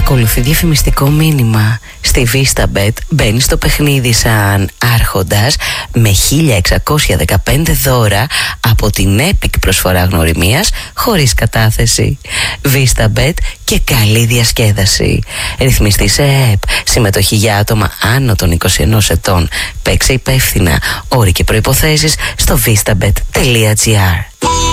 Ακολουθεί διαφημιστικό μήνυμα. Στη VistaBet μπαίνει στο παιχνίδι σαν άρχοντας με 1615 δώρα από την Epic προσφορά γνωριμίας χωρίς κατάθεση. VistaBet και καλή διασκέδαση. Ρυθμιστή σε ΕΕΠ. Συμμετοχή για άτομα άνω των 21 ετών. Παίξε υπεύθυνα. Όροι και προϋποθέσεις στο vistabet.gr.